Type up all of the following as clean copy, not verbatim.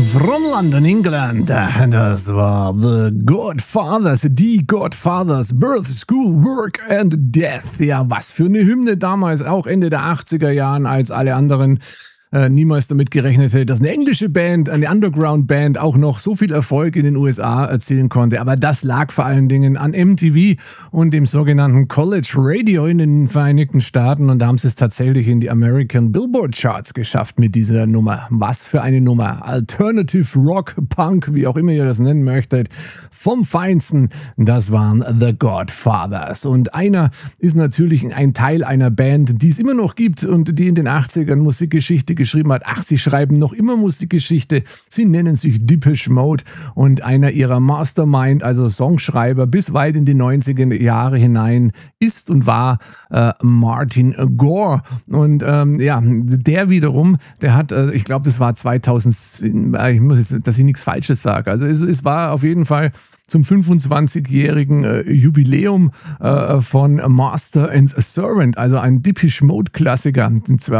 From London, England. Das war The Godfathers, die Godfathers, Birth, School, Work and Death. Ja, was für eine Hymne damals, auch Ende der 80er Jahren, als alle anderen niemals damit gerechnet hätte, dass eine englische Band, eine Underground-Band auch noch so viel Erfolg in den USA erzielen konnte. Aber das lag vor allen Dingen an MTV und dem sogenannten College Radio in den Vereinigten Staaten. Und da haben sie es tatsächlich in die American Billboard Charts geschafft mit dieser Nummer. Was für eine Nummer. Alternative Rock, Punk, wie auch immer ihr das nennen möchtet. Vom Feinsten, das waren The Godfathers. Und einer ist natürlich ein Teil einer Band, die es immer noch gibt und die in den 80ern Musikgeschichte geschrieben hat. Ach, sie schreiben noch immer Musikgeschichte. Sie nennen sich Depeche Mode und einer ihrer Mastermind, also Songschreiber bis weit in die 90er Jahre hinein ist und war Martin Gore. Und der wiederum, der hat, ich glaube, das war 2000, ich muss jetzt, dass ich nichts Falsches sage. Also es war auf jeden Fall zum 25-jährigen Jubiläum von Master and Servant, also ein Depeche Mode Klassiker.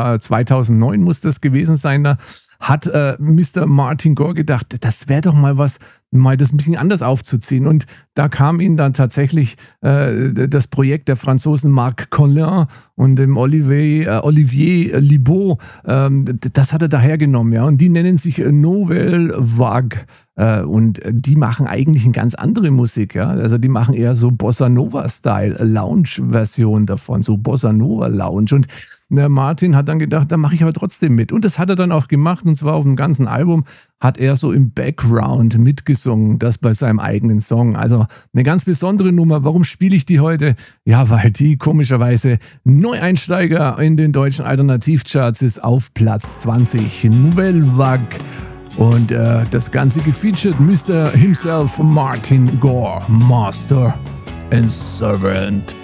2009 muss das gewesen sein, da hat Mr. Martin Gore gedacht, das wäre doch mal was, mal das ein bisschen anders aufzuziehen. Und da kam ihm dann tatsächlich das Projekt der Franzosen Marc Collin und dem Olivier Libaud, das hat er dahergenommen, ja. Und die nennen sich Nouvelle Vague. Und die machen eigentlich eine ganz andere Musik, ja. Also die machen eher so Bossa Nova-Style, Lounge-Version davon, so Bossa Nova-Lounge. Und der Martin hat dann gedacht, da mache ich aber trotzdem mit. Und das hat er dann auch gemacht, und zwar auf dem ganzen Album hat er so im Background mitgesungen, das bei seinem eigenen Song. Also eine ganz besondere Nummer. Warum spiele ich die heute? Ja, weil die komischerweise Neueinsteiger in den deutschen Alternativcharts ist, auf Platz 20. Nouvelle Vague. Und das Ganze gefeatured Mr. himself, Martin Gore, Master and Servant.